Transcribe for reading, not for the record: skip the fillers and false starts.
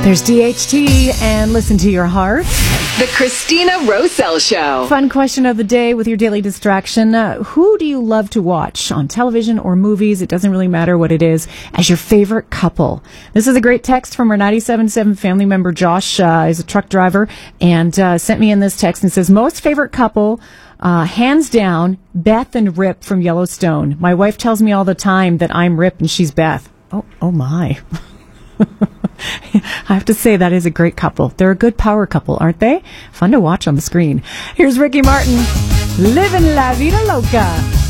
There's DHT and Listen to Your Heart. The Christina Rosell Show. Fun question of the day with your daily distraction. Who do you love to watch on television or movies? It doesn't really matter what it is, as your favorite couple. This is a great text from our 97.7 family member Josh. He's a truck driver and sent me in this text and says, most favorite couple, hands down, Beth and Rip from Yellowstone. My wife tells me all the time that I'm Rip and she's Beth. Oh my. I have to say, that is a great couple. They're a good power couple, aren't they? Fun to watch on the screen. Here's Ricky Martin, Living La Vida Loca.